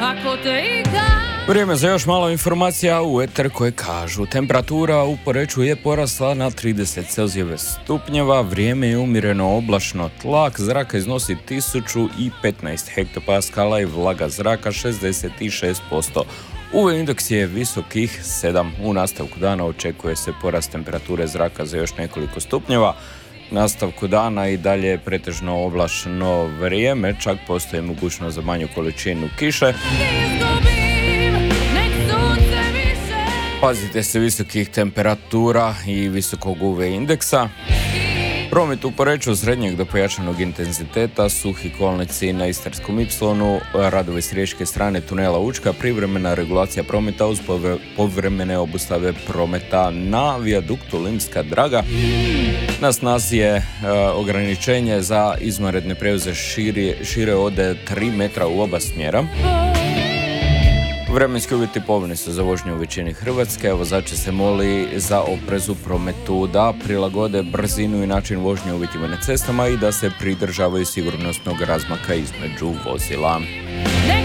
ako te ikad. Vrijeme za još malo informacija u eter koje kažu. Temperatura u Poreču je porasla na 30 Celzijeve stupnjeva, vrijeme je umjereno oblačno, tlak zraka iznosi 1015 hektopaskala i vlaga zraka 66%. UV indeks je visokih 7. U nastavku dana očekuje se porast temperature zraka za još nekoliko stupnjeva. Nastavku dana i dalje je pretežno oblačno vrijeme, čak postoji mogućnost za manju količinu kiše. Pazite se visokih temperatura i visokog UV indeksa. Promet u Poreču srednjeg do pojačanog intenziteta, suhi kolnici na Istarskom Ipsilonu, radovi s riječke strane tunela Učka, privremena regulacija prometa uz povremene obustave prometa na vijaduktu Limska Draga. Na snazi je ograničenje za izvanredne prijevoze šire od 3 metra u oba smjera. Vremenski uvjeti povoljni su za vožnju u većini Hrvatske. Vozači se moli za oprez u prometu, da prilagode brzinu i način vožnje uvjetima na cestama i da se pridržavaju sigurnosnog razmaka između vozila.